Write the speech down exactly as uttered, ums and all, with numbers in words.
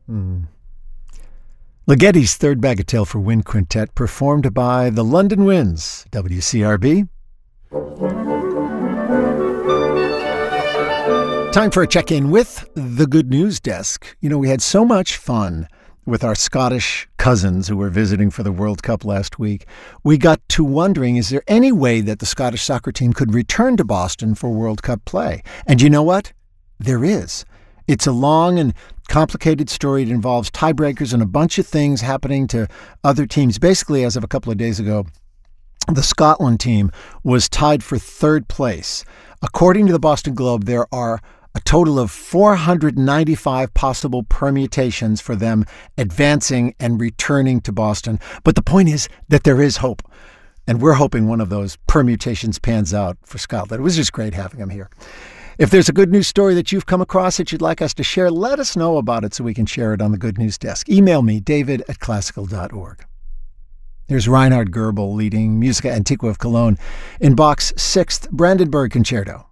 Mm. Ligeti's Third Bagatelle for Wind Quintet, performed by the London Winds, W C R B. Time for a check-in with the Good News Desk. You know, we had so much fun with our Scottish cousins who were visiting for the World Cup last week. We got to wondering, is there any way that the Scottish soccer team could return to Boston for World Cup play? And you know what? There is. It's a long and complicated story. It involves tiebreakers and a bunch of things happening to other teams. Basically, as of a couple of days ago, the Scotland team was tied for third place. According to the Boston Globe, there are a total of four hundred ninety-five possible permutations for them advancing and returning to Boston. But the point is that there is hope. And we're hoping one of those permutations pans out for Scotland. It was just great having them here. If there's a good news story that you've come across that you'd like us to share, let us know about it so we can share it on the Good News Desk. Email me, david at classical dot org. Here's Reinhard Goebel leading Musica Antiqua of Cologne in Bach's Sixth Brandenburg Concerto.